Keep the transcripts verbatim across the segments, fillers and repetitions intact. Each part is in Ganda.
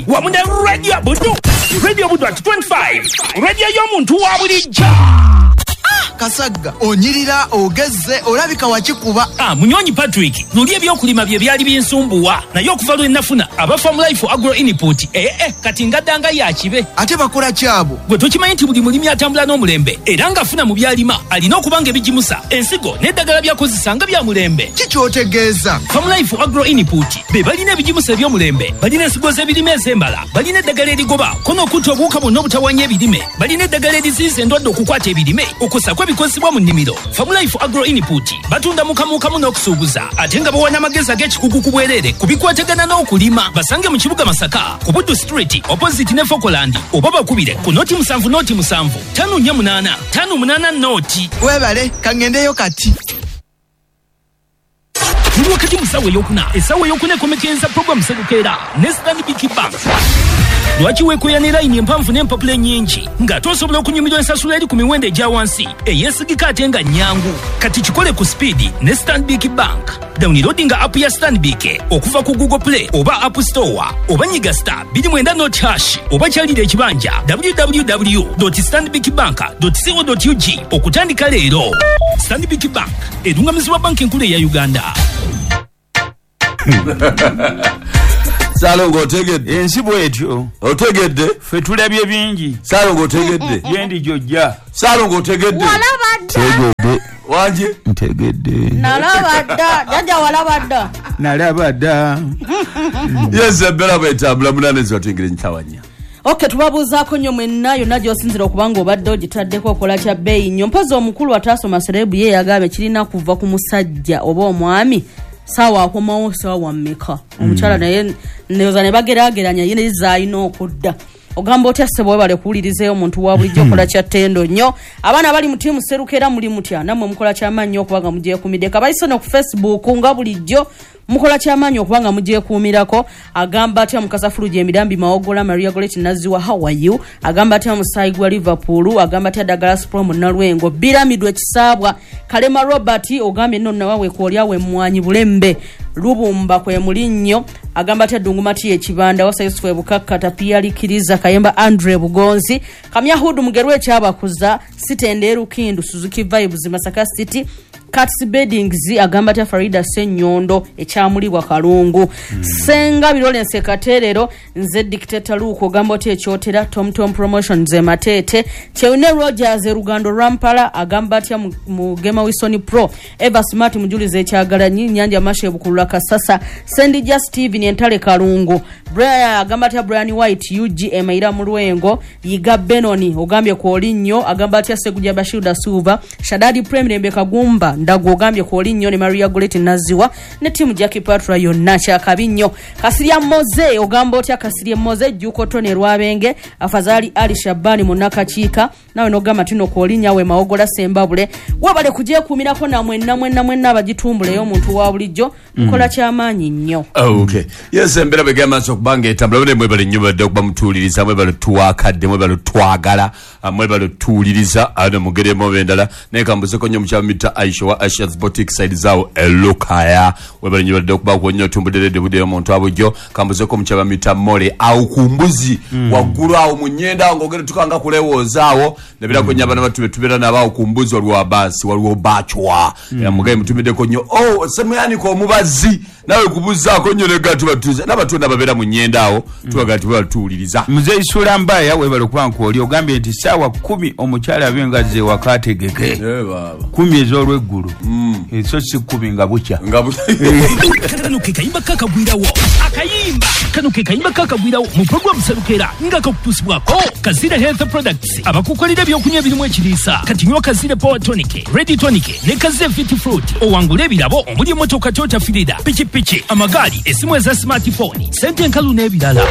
Wamune Radio Budu. Radio Budu at twenty-five. Radio y'omuntu wa bulijjo. Kasaga onyirira ogezze olabika wakikuba. Ah, Munyonyi Patrick nuli ebyokulima bye byali binsumbuwa naye okuva lwe nafuna aba Farm Life Agro Input eh eh kati ngadanga yakibe ate bakola kyabo gwe tokimanyi nti buli mulimi atambula n'omulembe era ngafuna mu byalima alina okubanga ebijimusa ensigo n'eddagala byakozesanga bya mulembe kikyotegeeza. Farm Life Agro Input be balina ebijimusa by'omulembe balina ensigo z'ebirime ez'embala balina eddagala erigoba kono okutta obuwuka bwonna obutawanya ebirime balina eddagala eriziyiza endwadde okukwata ebirime okusakwa bikozesebwa mu nnimiro. Farm Life Agro Input batunda mukamukamu n'okusuubuza ate nga bawana amagezi ag'ekikugu ku bwerere kubikwatagana n'okulima. Basange mu kibuga Masaka ku Buddu Street opposite ne Fokoland oba bakubire ku noti musanvu noti musanvu tano nnya munaana tano munaana noti. Webale kangendeyo kati. Tuli wakati musawe eyokuna esawe eyokuna ekomekenza program Serukeera ne Stanbic Bank. Lwaki weekoya line empanvu n'empapula ennyingi nga tosobola okunyumirwa ensasula eri ku miwendo egya wansi eyeesigika ate nga nnyangu? Kati kikole ku speedi ne Stanbic Bank. Downloadinga app ya Stanbic okuva ku Google Play oba App Store oba nyiga star two nine not hash oba kyalira ekibanja w w w dot stanbic bank dot co dot u g okutandika leero. Stanbic Bank erungamizibwa banka enkulu eya Uganda. Salongo otegedde ensibo etyo otegedde fe tulabye bingi. Salongo otegedde yendi jojja Salongo otegedde Walabadda wanje ntegedde nalabadda jaja walabadda nalabadda yeze bela betambula munane zotingire ntawanya. Okay, tubabuuzaako nnyo mwenna yonna gy'osinzira okubanga obadde ogitaddeko okola kya bbeeyi nnyo. Mpozi omukulu ataasoma serebu ye yagambye kirina kuva ku musajja oba omwami sawa akomawo sawa mmeka omukyala naye neoza ne bageraageranya ye nezaalina okudda. Ogamba otya ssebo webale kuwulirizeeyo omuntu wa bulijjo okola kya ttendo nnyo. Abaana abali mu ttiimu Serukeera muli mutya nammwe mukola ky'amaanyi okubanga mugyekuumidde. Kabayise no ku Facebook nga bulijjo mukola ky'amaanyi okubanga mugyekuumirako. Agamba atya Mukasa Fuluji Emidambi Mawogola Maria Goretti Naziwa how are you? Agamba atya Musaayi gwa Liverpool. Agamba atya Ddagala Sprom Nalwengo Biramidwe Kisaabwa Kalema Robert ogambye nno nawe kwolyawe mmwanyi bulembe Lubumba kwe mulinnyo. Agamba atya Dungumati ekibanda wasa Yusufu Ebukakkata Piyali Kiriza Kayemba Andre Bugonzi Kamya Hudu Mugerwe Kyabakuza Sitenderu Kindu Suzuki Vibes Masaka City Cats Beddings agamba atya Farida Senyondo ekyamulibwa Kalungu. mm. Senga Birole Nsekaterero nze Dictator Luko agamba atya ekyotera Tom Tom Promotion ze Matete Cheune Rogers Rugando Rampala agamba atya mu Gema Wisoni Pro Eva Smart mujulize ekyagalanyi Nyanja Mashe Bukulula Kasasa Sandy Just Steven Entale Kalungu Brian agamba atya Brian White U G M ira mu Lwengo Yiga Benoni ogambye ku Olinnyo agamba atya Seguja Bashir Suva Shadadi Premier Kagumba Ndago ogambye ku Olinnyo ne Maria Goretti Naziwa ne timu Jackie Patra yonna kyakabinyo. Kasirya Moze ogamba otya Kasirya Moze Juko Tone Rwabenge Afazali Ali Shabani Munakakiika nawe nogamba tino ku Olinnyo we Mawogola Sembabule wabale kugyekuumirako namwe namwe namwe n'abagitumbuleyo omuntu wa bulijjo mukola ky'amaanyi nnyo. Oh, okay. Yes, mbera begama so kubanga etambula bale mwebale nnyo badde okuba mutuuliriza mwebale tuwakadde mwebale twagala mwebale tuuliriza ano mugere mu bendala naye kambuzeko nnyo mukyama mita Aisha wa Asha's Boutique side zaawo elukaya webale nnyo badde okuba ku nnyo tumbudde budde omuntu abujjo kambuzeko mukyama mita Mole au kumbuzi mm. waggulu awo mu nnyenda ngogere tukanga kulewozaawo nebera ko nyabana batube tubera nabaawo kumbuzi waliwo abasi waliwo bachwa mm. ya mugaye mutumiddeko nnyo oh semuyani ko mubazi nawe kubuzaako nnyo ne gatu batuze n'abatonda babera mu nnyenda awo tubaga ati batuuliriza. Mzee Isula Mbaya webale kubanko oli ogambye nti sawa kumi omukyala abengaze wakategeke eh baba kumi ez'olweggulu mm. eso si kumi nga bukya nga bukya kano ke kayimba kakagwirawo akayimba kano ke kayimba kakagwirawo mu program Serukeera nga kakutusibwako Kazira Health Products abakukolera ebyokunywa ebirimu ekiriisa kati nywa Kazira Power Tonic Ready Tonic ne Kazira Fit Fruit owangula ebirabo omuli motoka Toyota Fielder pikipiki amagali esimu eza smartphone sente nkalu n'ebirala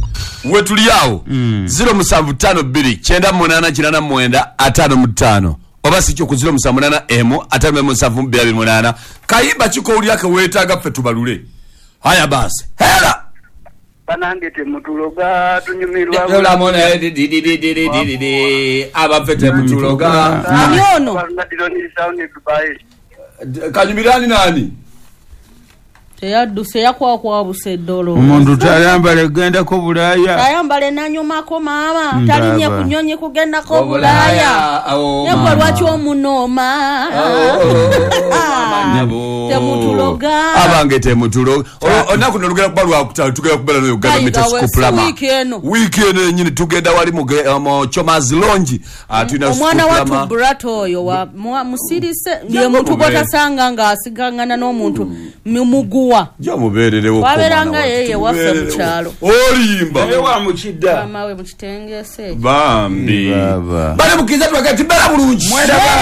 wetuliawo mm. zero musanvu tano bbiri kyenda munaana kinana mwenda ataano mu ttaano oba si kyo ku zero musanvu munaana emu ataano mu musanvu bbiri abiri munaana kayimba kiko ulyake weetaaga ffe tubalule haya basi hera banange temutuloga tunyumirwa yola mona dididididididi abaffe temutuloga Anyono nadiro ni sound Dubai kanyumirani nani Teyadduse yakwakwabuse eddolo. Omuntu tayambale gendako Bulaaya. Tayambale nanyumako maama. Talinye kunyonyi kugendako Bulaaya. Yegwe lwaki omunooma. Temutuloga. Abange temutuloga. Onaku nolugera kuba lwakutalo tugenda kubera no Uganda Metasco Plama. Wiki eno nyini tugenda wali mu Chomazi Longi. Atuna omwana watu Brato oyo wa musirise ye muntu botasanga nga asigangana n'omuntu muguwa. Jo mubererewo ko. Waberanga yeye waffe mu kyalo. Olimba. Ewa mu kidda. Mama we mu kitengese. Bambi. Baba. Bale mukiza twakati bala bulungi.